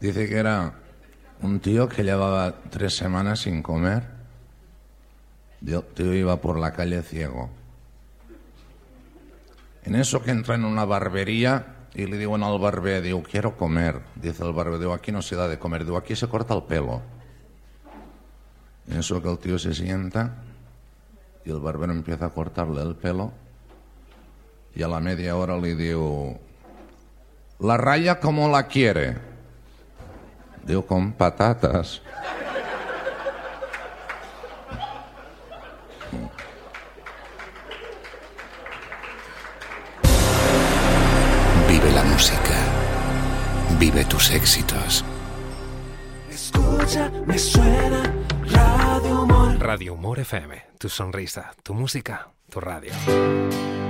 Dice que era un tío que llevaba 3 semanas sin comer. El tío iba por la calle ciego. En eso que entra en una barbería y le digo al barbero, digo, quiero comer. Dice el barbero, digo, aquí no se da de comer, digo, aquí se corta el pelo. En eso que el tío se sienta y el barbero empieza a cortarle el pelo y a la media hora le digo, ¿la raya cómo la quiere? Digo, con patatas. Vive la música. Vive tus éxitos. Escucha, me suena Radio Humor. Radio Humor FM. Tu sonrisa, tu música, tu radio.